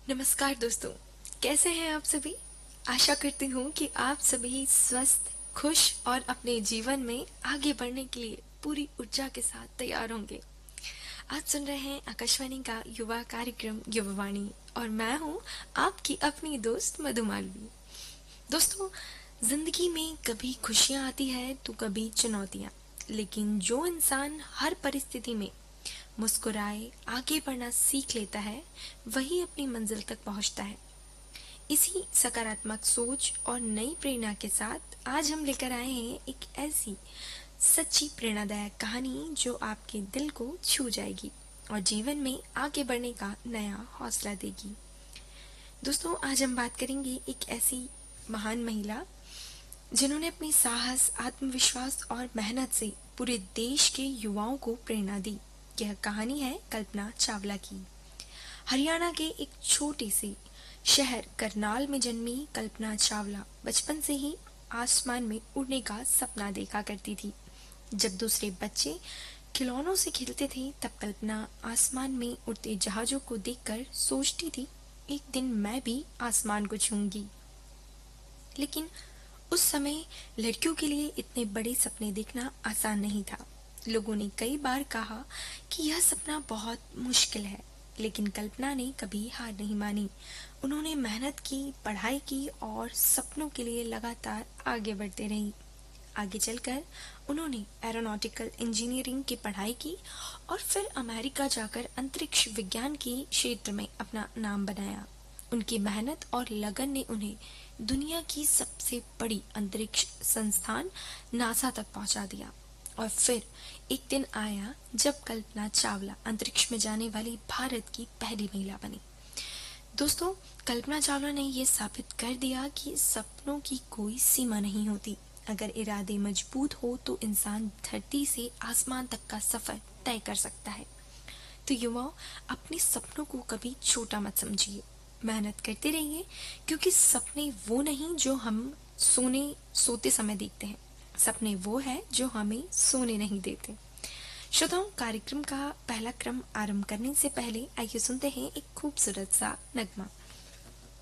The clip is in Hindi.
नमस्कार दोस्तों, कैसे हैं आप सभी। आशा करती हूँ कि आप सभी स्वस्थ, खुश और अपने जीवन में आगे बढ़ने के लिए पूरी ऊर्जा के साथ तैयार होंगे। आज सुन रहे हैं आकाशवाणी का युवा कार्यक्रम युवावाणी और मैं हूँ आपकी अपनी दोस्त मधुमालवी। दोस्तों, जिंदगी में कभी खुशियाँ आती है तो कभी चुनौतियाँ, लेकिन जो इंसान हर परिस्थिति में मुस्कुराए आगे बढ़ना सीख लेता है, वही अपनी मंजिल तक पहुंचता है। इसी सकारात्मक सोच और नई प्रेरणा के साथ आज हम लेकर आए हैं एक ऐसी सच्ची प्रेरणादायक कहानी जो आपके दिल को छू जाएगी और जीवन में आगे बढ़ने का नया हौसला देगी। दोस्तों, आज हम बात करेंगे एक ऐसी महान महिला जिन्होंने अपनी साहस, आत्मविश्वास और मेहनत से पूरे देश के युवाओं को प्रेरणा दी। यह कहानी है कल्पना चावला की। हरियाणा के एक छोटे से शहर करनाल में जन्मी कल्पना चावला बचपन से ही आसमान में उड़ने का सपना देखा करती थी। जब दूसरे बच्चे खिलौनों से खेलते थे, तब कल्पना आसमान में उड़ते जहाजों को देखकर सोचती थी, एक दिन मैं भी आसमान को छूंगी। लेकिन उस समय लड़कियों के लिए इतने बड़े सपने देखना आसान नहीं था। लोगों ने कई बार कहा कि यह सपना बहुत मुश्किल है, लेकिन कल्पना ने कभी हार नहीं मानी। उन्होंने मेहनत की, पढ़ाई की और सपनों के लिए लगातार आगे बढ़ते रही। आगे चलकर उन्होंने एरोनॉटिकल इंजीनियरिंग की पढ़ाई की और फिर अमेरिका जाकर अंतरिक्ष विज्ञान के क्षेत्र में अपना नाम बनाया। उनकी मेहनत और लगन ने उन्हें दुनिया की सबसे बड़ी अंतरिक्ष संस्थान नासा तक पहुंचा दिया। और फिर एक दिन आया जब कल्पना चावला अंतरिक्ष में जाने वाली भारत की पहली महिला बनी। दोस्तों, कल्पना चावला ने यह साबित कर दिया कि सपनों की कोई सीमा नहीं होती। अगर इरादे मजबूत हो तो इंसान धरती से आसमान तक का सफर तय कर सकता है। तो युवाओं, अपने सपनों को कभी छोटा मत समझिए। मेहनत करते रहिए, क्योंकि सपने वो नहीं जो हम सोते समय देखते हैं। सपने वो है जो हमें सोने नहीं देते। श्रोताओं, कार्यक्रम का पहला क्रम आरंभ करने से पहले आइए सुनते हैं एक खूबसूरत सा नगमा।